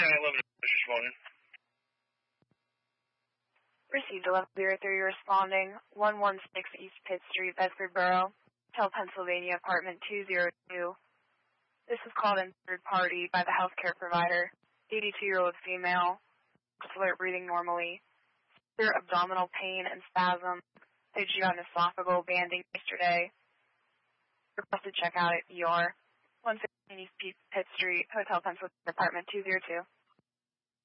County 11 is responding. Received 1103 responding, 116 East Pitt Street, Bedford Borough, Hotel, Pennsylvania, apartment 202. This was called in third party by the healthcare provider. 82-year-old female, alert, breathing normally, severe abdominal pain and spasm. They did an esophageal banding yesterday. Requested check out at ER. 115 East Pitt Street, Hotel, Pennsylvania, apartment 202.